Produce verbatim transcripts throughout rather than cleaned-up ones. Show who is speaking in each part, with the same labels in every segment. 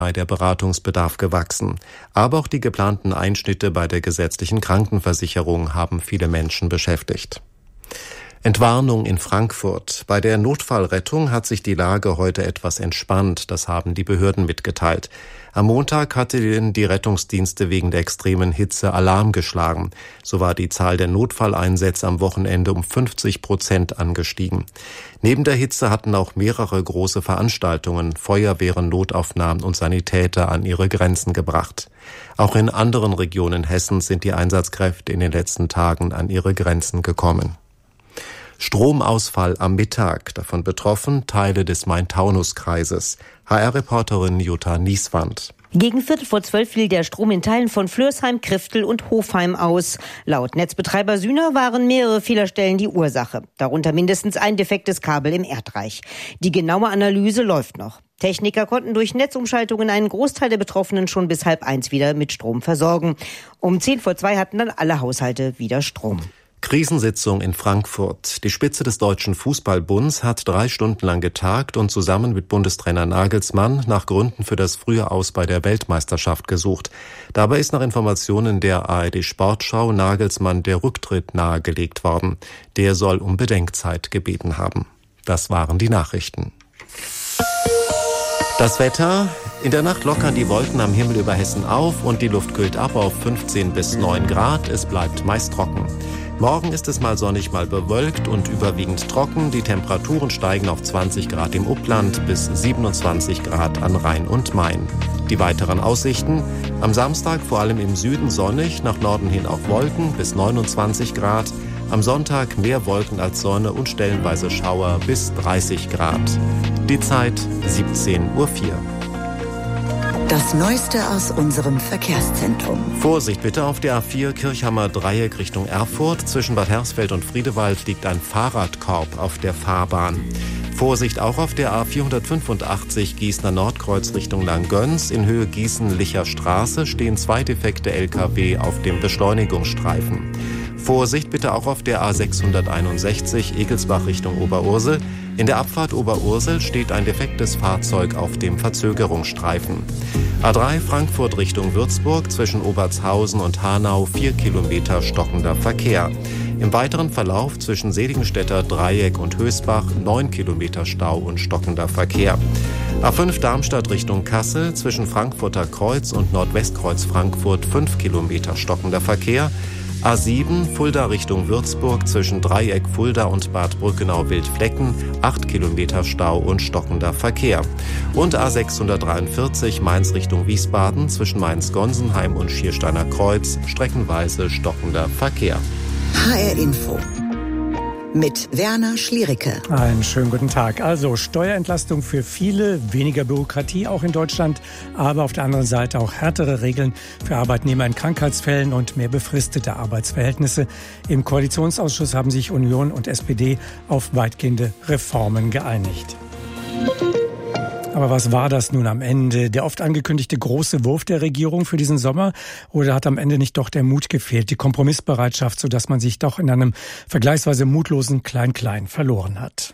Speaker 1: sei der Beratungsbedarf gewachsen. Aber auch die geplanten Einschnitte bei der gesetzlichen Krankenversicherung haben viele Menschen beschäftigt. Entwarnung in Frankfurt. Bei der Notfallrettung hat sich die Lage heute etwas entspannt, das haben die Behörden mitgeteilt. Am Montag hatten die Rettungsdienste wegen der extremen Hitze Alarm geschlagen. So war die Zahl der Notfalleinsätze am Wochenende um fünfzig Prozent angestiegen. Neben der Hitze hatten auch mehrere große Veranstaltungen, Feuerwehren, Notaufnahmen und Sanitäter an ihre Grenzen gebracht. Auch in anderen Regionen Hessens sind die Einsatzkräfte in den letzten Tagen an ihre Grenzen gekommen. Stromausfall am Mittag, davon betroffen Teile des Main-Taunus-Kreises. H R-Reporterin Jutta Nieswand.
Speaker 2: Gegen Viertel vor zwölf fiel der Strom in Teilen von Flörsheim, Kriftel und Hofheim aus. Laut Netzbetreiber Sühner waren mehrere Fehlerstellen die Ursache. Darunter mindestens ein defektes Kabel im Erdreich. Die genaue Analyse läuft noch. Techniker konnten durch Netzumschaltungen einen Großteil der Betroffenen schon bis halb eins wieder mit Strom versorgen. Um zehn vor zwei hatten dann alle Haushalte wieder Strom.
Speaker 1: Krisensitzung in Frankfurt. Die Spitze des Deutschen Fußballbunds hat drei Stunden lang getagt und zusammen mit Bundestrainer Nagelsmann nach Gründen für das frühe Aus bei der Weltmeisterschaft gesucht. Dabei ist nach Informationen der A R D Sportschau Nagelsmann der Rücktritt nahegelegt worden. Der soll um Bedenkzeit gebeten haben. Das waren die Nachrichten. Das Wetter. In der Nacht lockern die Wolken am Himmel über Hessen auf und die Luft kühlt ab auf fünfzehn bis neun Grad. Es bleibt meist trocken. Morgen ist es mal sonnig, mal bewölkt und überwiegend trocken. Die Temperaturen steigen auf zwanzig Grad im Upland bis siebenundzwanzig Grad an Rhein und Main. Die weiteren Aussichten: am Samstag vor allem im Süden sonnig, nach Norden hin auch Wolken bis neunundzwanzig Grad. Am Sonntag mehr Wolken als Sonne und stellenweise Schauer bis dreißig Grad. Die Zeit siebzehn Uhr vier.
Speaker 3: Das Neueste aus unserem Verkehrszentrum.
Speaker 1: Vorsicht bitte auf der A vier Kirchhammer Dreieck Richtung Erfurt. Zwischen Bad Hersfeld und Friedewald liegt ein Fahrradkorb auf der Fahrbahn. Vorsicht auch auf der A vierhundertfünfundachtzig Gießener Nordkreuz Richtung Langgöns. In Höhe Gießen-Licher Straße stehen zwei defekte L K W auf dem Beschleunigungsstreifen. Vorsicht bitte auch auf der A sechshunderteinundsechzig Egelsbach Richtung Oberursel. In der Abfahrt Oberursel steht ein defektes Fahrzeug auf dem Verzögerungsstreifen. A drei Frankfurt Richtung Würzburg zwischen Obertshausen und Hanau vier Kilometer stockender Verkehr. Im weiteren Verlauf zwischen Seligenstädter Dreieck und Hösbach neun Kilometer Stau und stockender Verkehr. A fünf Darmstadt Richtung Kassel zwischen Frankfurter Kreuz und Nordwestkreuz Frankfurt fünf Kilometer stockender Verkehr. A sieben Fulda Richtung Würzburg zwischen Dreieck Fulda und Bad Brückenau-Wildflecken acht Kilometer Stau und stockender Verkehr. Und A sechshundertdreiundvierzig Mainz Richtung Wiesbaden zwischen Mainz-Gonsenheim und Schiersteiner Kreuz streckenweise stockender Verkehr.
Speaker 3: H R Info mit Werner Schliericke.
Speaker 4: Einen schönen guten Tag. Also Steuerentlastung für viele, weniger Bürokratie auch in Deutschland, aber auf der anderen Seite auch härtere Regeln für Arbeitnehmer in Krankheitsfällen und mehr befristete Arbeitsverhältnisse. Im Koalitionsausschuss haben sich Union und S P D auf weitgehende Reformen geeinigt. Aber was war das nun am Ende? Der oft angekündigte große Wurf der Regierung für diesen Sommer? Oder hat am Ende nicht doch der Mut gefehlt, die Kompromissbereitschaft, sodass man sich doch in einem vergleichsweise mutlosen Klein-Klein verloren hat?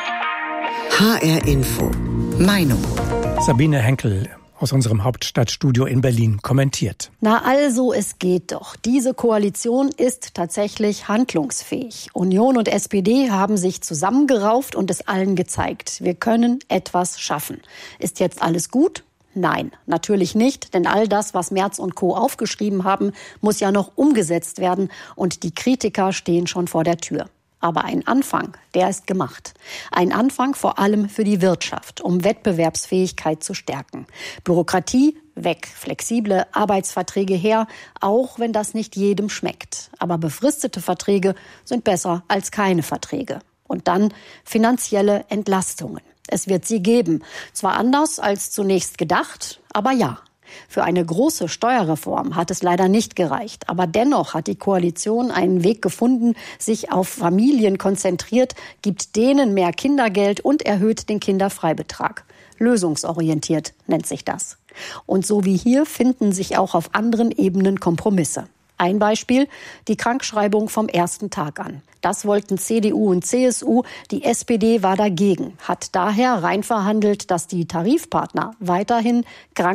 Speaker 3: H R Info. Meinung.
Speaker 4: Sabine Henkel aus unserem Hauptstadtstudio in Berlin kommentiert.
Speaker 5: Na also, es geht doch. Diese Koalition ist tatsächlich handlungsfähig. Union und S P D haben sich zusammengerauft und es allen gezeigt. Wir können etwas schaffen. Ist jetzt alles gut? Nein, natürlich nicht, denn all das, was Merz und Co. aufgeschrieben haben, muss ja noch umgesetzt werden und die Kritiker stehen schon vor der Tür. Aber ein Anfang, der ist gemacht. Ein Anfang vor allem für die Wirtschaft, um Wettbewerbsfähigkeit zu stärken. Bürokratie weg, flexible Arbeitsverträge her, auch wenn das nicht jedem schmeckt. Aber befristete Verträge sind besser als keine Verträge. Und dann finanzielle Entlastungen. Es wird sie geben. Zwar anders als zunächst gedacht, aber ja. Für eine große Steuerreform hat es leider nicht gereicht. Aber dennoch hat die Koalition einen Weg gefunden, sich auf Familien konzentriert, gibt denen mehr Kindergeld und erhöht den Kinderfreibetrag. Lösungsorientiert nennt sich das. Und so wie hier finden sich auch auf anderen Ebenen Kompromisse. Ein Beispiel, die Krankschreibung vom ersten Tag an. Das wollten C D U und C S U, die S P D war dagegen, hat daher reinverhandelt, dass die Tarifpartner weiterhin krank